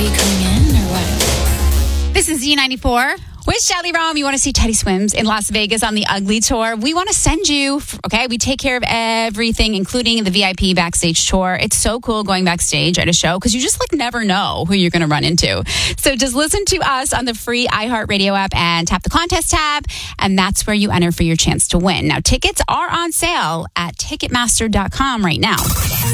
you coming in or what? This is Z94 with Shelly Rome. You want to see Teddy Swims in Las Vegas on the Ugly Tour? We want to send you, okay? We take care of everything, including the VIP backstage tour. It's so cool going backstage at a show because you just never know who you're going to run into. So just listen to us on the free iHeartRadio app and tap the contest tab, and that's where you enter for your chance to win. Now, tickets are on sale at Ticketmaster.com right now.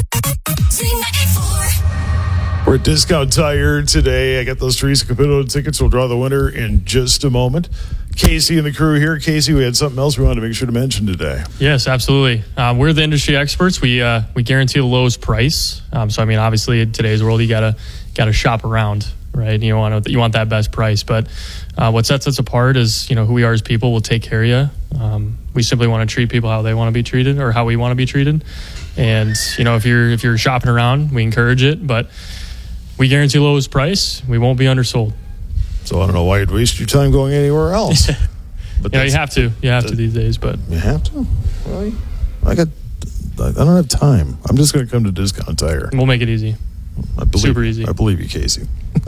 We're at Discount Tire today. I got those Teresa Caputo tickets. We'll draw the winner in just a moment. Casey and the crew here. Casey, we had something else we wanted to make sure to mention today. Yes, absolutely. We're the industry experts. We guarantee the lowest price. So I mean, obviously, in today's world, you gotta shop around, right? You want that best price. But what sets us apart is who we are as people. We'll take care of you. We simply want to treat people how they want to be treated or how we want to be treated. And if you're shopping around, we encourage it, but we guarantee lowest price. We won't be undersold. So I don't know why you'd waste your time going anywhere else. But you have to. You have to these days. But you have to. Really? I don't have time. I'm just going to come to Discount Tire. We'll make it easy. Super easy. I believe you, Casey.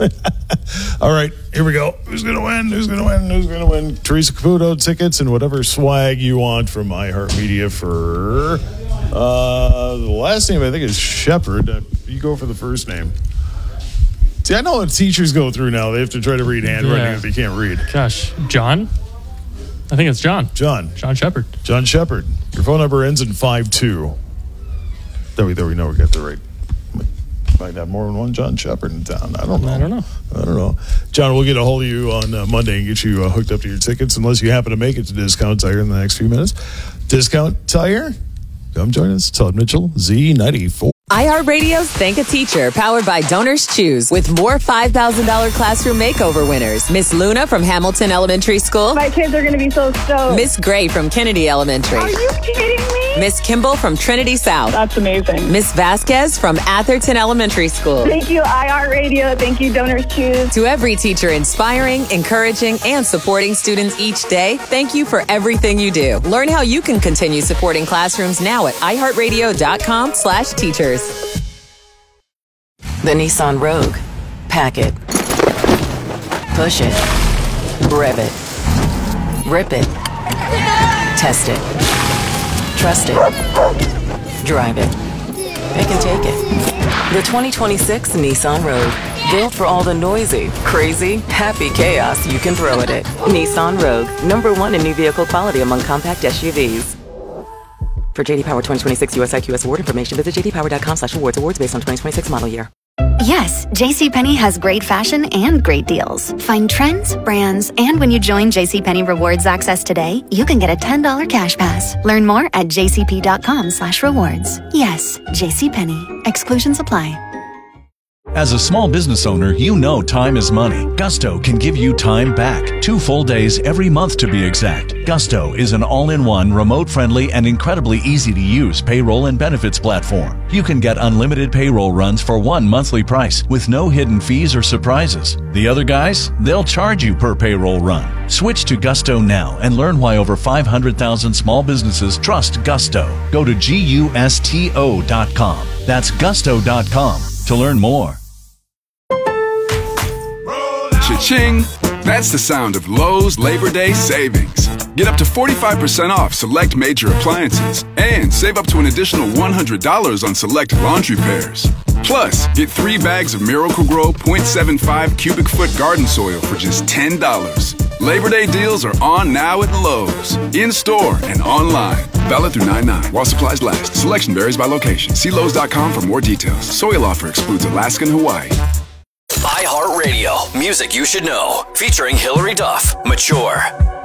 All right, here we go. Who's going to win? Who's going to win? Who's going to win? Teresa Caputo tickets and whatever swag you want from iHeartMedia for the last name I think is Shepard. You go for the first name. See, I know what teachers go through now. They have to try to read handwriting if they can't read. Gosh, John? I think it's John. John Shepard. John Shepard. Your phone number ends in 52. There we know we got the right. Might have more than one John Shepard in town. I don't know. John, we'll get a hold of you on Monday and get you hooked up to your tickets unless you happen to make it to Discount Tire in the next few minutes. Discount Tire? Come join us. Todd Mitchell, Z94. iHeartRadio's Thank a Teacher, powered by Donors Choose, with more $5,000 classroom makeover winners. Miss Luna from Hamilton Elementary School. My kids are going to be so stoked. Miss Gray from Kennedy Elementary. Are you kidding me? Miss Kimball from Trinity South. That's amazing. Miss Vasquez from Atherton Elementary School. Thank you, iHeartRadio. Thank you, Donors Choose. To every teacher inspiring, encouraging, and supporting students each day, thank you for everything you do. Learn how you can continue supporting classrooms now at iHeartRadio.com/teachers. The Nissan Rogue. Pack it. Push it. Rev it. Rip it. Test it. Trust it. Drive it. Pick and take it. The 2026 Nissan Rogue. Built for all the noisy, crazy, happy chaos you can throw at it. Nissan Rogue. #1 in new vehicle quality among compact SUVs. For JD Power 2026 US IQS award information, visit jdpower.com/awards. Awards based on 2026 model year. Yes, JCPenney has great fashion and great deals. Find trends, brands, and when you join JCPenney Rewards Access today, you can get a $10 cash pass. Learn more at jcp.com/rewards. Yes, JCPenney. Exclusions apply. As a small business owner, you know time is money. Gusto can give you time back. 2 full days every month to be exact. Gusto is an all-in-one, remote-friendly, and incredibly easy-to-use payroll and benefits platform. You can get unlimited payroll runs for one monthly price with no hidden fees or surprises. The other guys, they'll charge you per payroll run. Switch to Gusto now and learn why over 500,000 small businesses trust Gusto. Go to gusto.com. That's gusto.com to learn more. Cha-ching! That's the sound of Lowe's Labor Day savings. Get up to 45% off select major appliances and save up to an additional $100 on select laundry pairs. Plus, get 3 bags of Miracle-Gro 0.75 cubic foot garden soil for just $10. Labor Day deals are on now at Lowe's, in-store and online. Valid through 9/9 while supplies last. Selection varies by location. See Lowe's.com for more details. Soil offer excludes Alaska and Hawaii. iHeartRadio, music you should know, featuring Hillary Duff, Mature.